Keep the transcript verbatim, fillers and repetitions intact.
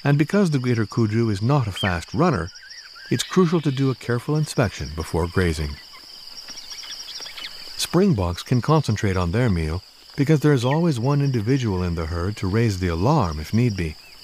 And because the greater kudzu is not a fast runner, it's crucial to do a careful inspection before grazing. Springboks can concentrate on their meal because there is always one individual in the herd to raise the alarm if need be.